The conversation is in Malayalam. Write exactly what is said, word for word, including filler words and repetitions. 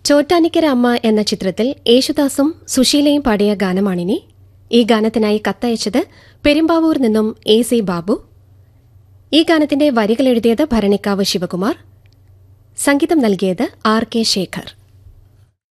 ചോറ്റാനിക്കര അമ്മ എന്ന ചിത്രത്തിൽ യേശുദാസും സുശീലയും പാടിയ ഗാനമാണിനി. ഈ ഗാനത്തിനായി കത്തയച്ചത് പെരുമ്പാവൂർ നിന്നും എ സി ബാബു. ഈ ഗാനത്തിന്റെ വരികൾ എഴുതിയത് ഭരണിക്കാവ് ശിവകുമാർ, സംഗീതം നൽകിയത് ആർ കെ ശേഖർ.